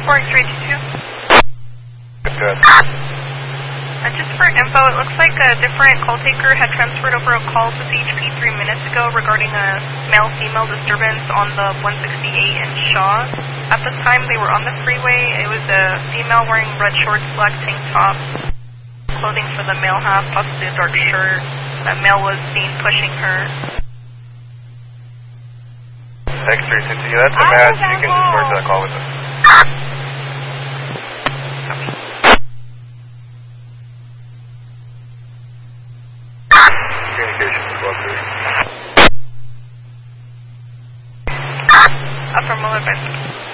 Reporting 322. Good. Just for info, it looks like a different call taker had transferred over a call to CHP 3 minutes ago regarding a male-female disturbance on the 168 in Shaw. At the time they were on the freeway, it was a female wearing red shorts, black tank top, clothing for the male half, possibly a dark shirt. That male was seen pushing her. X360, that's a match. You can just work that call with us. Communications, Affirmative.